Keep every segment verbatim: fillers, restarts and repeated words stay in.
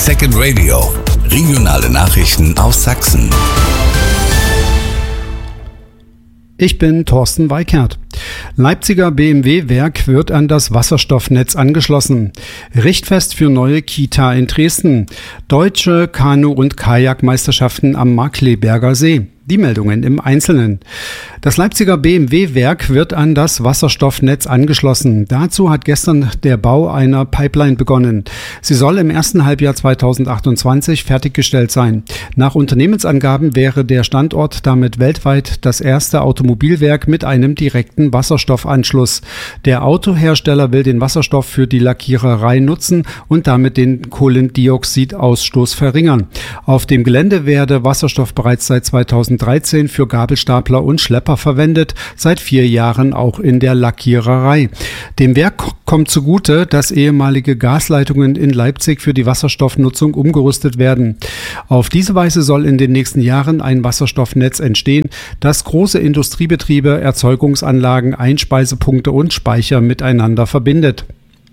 Second Radio, regionale Nachrichten aus Sachsen. Ich bin Thorsten Weikert. Leipziger B M W-Werk wird an das Wasserstoffnetz angeschlossen. Richtfest für neue Kita in Dresden. Deutsche Kanu- und Kajakmeisterschaften am Markkleeberger See. Die Meldungen im Einzelnen. Das Leipziger B M W-Werk wird an das Wasserstoffnetz angeschlossen. Dazu hat gestern der Bau einer Pipeline begonnen. Sie soll im ersten Halbjahr zweitausendachtundzwanzig fertiggestellt sein. Nach Unternehmensangaben wäre der Standort damit weltweit das erste Automobilwerk mit einem direkten Wasserstoffanschluss. Der Autohersteller will den Wasserstoff für die Lackiererei nutzen und damit den Kohlendioxidausstoß verringern. Auf dem Gelände werde Wasserstoff bereits seit zweitausenddreizehn für Gabelstapler und Schlepper verwendet, seit vier Jahren auch in der Lackiererei. Dem Werk kommt zugute, dass ehemalige Gasleitungen in Leipzig für die Wasserstoffnutzung umgerüstet werden. Auf diese Weise soll in den nächsten Jahren ein Wasserstoffnetz entstehen, das große Industriebetriebe, Erzeugungsanlagen, Einspeisepunkte und Speicher miteinander verbindet.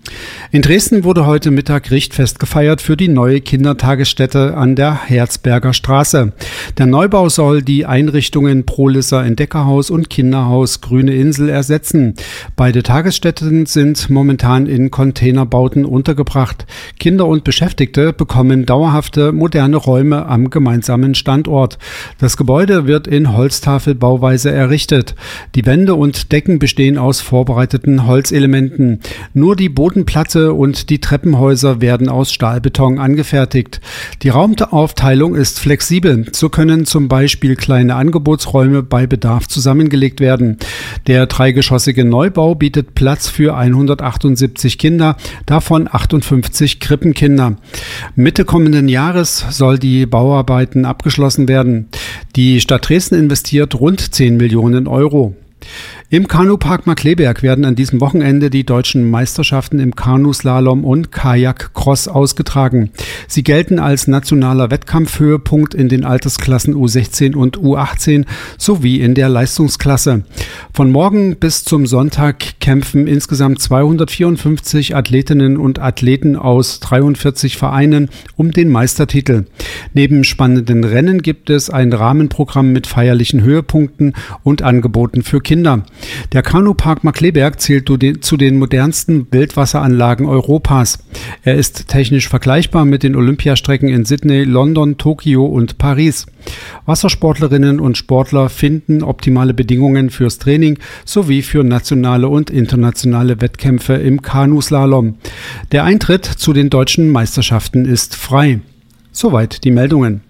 In Dresden wurde heute Mittag Richtfest gefeiert für die neue Kindertagesstätte an der Herzberger Straße. Der Neubau soll die Einrichtungen Prolisser Entdeckerhaus und Kinderhaus Grüne Insel ersetzen. Beide Tagesstätten sind momentan in Containerbauten untergebracht. Kinder und Beschäftigte bekommen dauerhafte, moderne Räume am gemeinsamen Standort. Das Gebäude wird in Holztafelbauweise errichtet. Die Wände und Decken bestehen aus vorbereiteten Holzelementen. Nur die Bodenplatte und die Treppenhäuser werden aus Stahlbeton angefertigt. Die Raumaufteilung ist flexibel. So können zum Beispiel kleine Angebotsräume bei Bedarf zusammengelegt werden. Der dreigeschossige Neubau bietet Platz für hundertachtundsiebzig Kinder, davon achtundfünfzig Krippenkinder. Mitte kommenden Jahres soll die Bauarbeiten abgeschlossen werden. Die Stadt Dresden investiert rund zehn Millionen Euro. Im Kanupark Markkleeberg werden an diesem Wochenende die deutschen Meisterschaften im Kanuslalom und Kajakcross ausgetragen. Sie gelten als nationaler Wettkampfhöhepunkt in den Altersklassen U sechzehn und U achtzehn sowie in der Leistungsklasse. Von morgen bis zum Sonntag kämpfen insgesamt zweihundertvierundfünfzig Athletinnen und Athleten aus dreiundvierzig Vereinen um den Meistertitel. Neben spannenden Rennen gibt es ein Rahmenprogramm mit feierlichen Höhepunkten und Angeboten für Kinder. Der Kanupark Markkleeberg zählt zu den modernsten Wildwasseranlagen Europas. Er ist technisch vergleichbar mit den Olympiastrecken in Sydney, London, Tokio und Paris. Wassersportlerinnen und Sportler finden optimale Bedingungen fürs Training sowie für nationale und internationale Wettkämpfe im Kanuslalom. Der Eintritt zu den deutschen Meisterschaften ist frei. Soweit die Meldungen.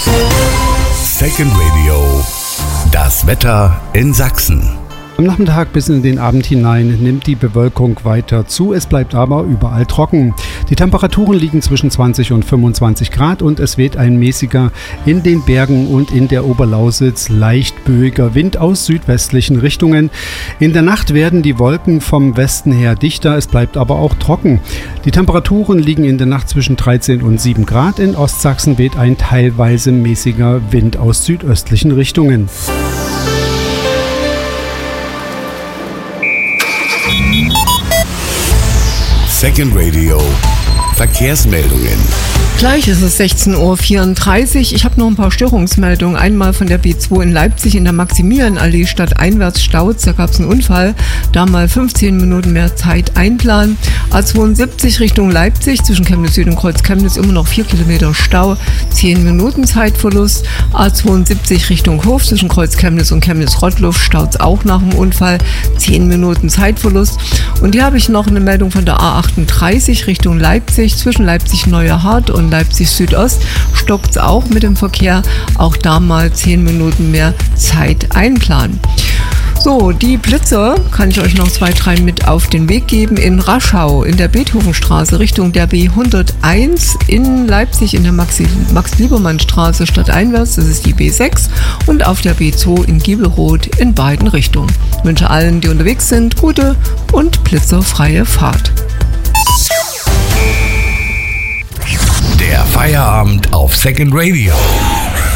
Second Radio, das Wetter in Sachsen. Am Nachmittag bis in den Abend hinein nimmt die Bewölkung weiter zu, es bleibt aber überall trocken. Die Temperaturen liegen zwischen zwanzig und fünfundzwanzig Grad und es weht ein mäßiger, in den Bergen und in der Oberlausitz leicht böiger Wind aus südwestlichen Richtungen. In der Nacht werden die Wolken vom Westen her dichter, es bleibt aber auch trocken. Die Temperaturen liegen in der Nacht zwischen dreizehn und sieben Grad, in Ostsachsen weht ein teilweise mäßiger Wind aus südöstlichen Richtungen. Second Radio, Verkehrsmeldungen. Gleich ist es sechzehn Uhr vierunddreißig. Ich habe noch ein paar Störungsmeldungen. Einmal von der B zwei in Leipzig in der Maximilianallee stadteinwärts Stauz. Da gab es einen Unfall. Da mal fünfzehn Minuten mehr Zeit einplanen. A zweiundsiebzig Richtung Leipzig zwischen Chemnitz Süd und Kreuz Chemnitz immer noch vier Kilometer Stau. zehn Minuten Zeitverlust. A zweiundsiebzig Richtung Hof zwischen Kreuz Chemnitz und Chemnitz Rottluff Stauz auch nach dem Unfall. zehn Minuten Zeitverlust. Und hier habe ich noch eine Meldung von der A achtunddreißig Richtung Leipzig zwischen Leipzig Neuerhardt und Leipzig Südost stockt es auch mit dem Verkehr. Auch da mal zehn Minuten mehr Zeit einplanen. So, die Blitzer kann ich euch noch zwei, drei mit auf den Weg geben. In Raschau, in der Beethovenstraße Richtung der B hunderteins, in Leipzig in der Max-Liebermann-Straße stadteinwärts, das ist die B sechs, und auf der B zwei in Giebelroth in beiden Richtungen. Ich wünsche allen, die unterwegs sind, gute und blitzerfreie Fahrt. Der Feierabend auf Second Radio.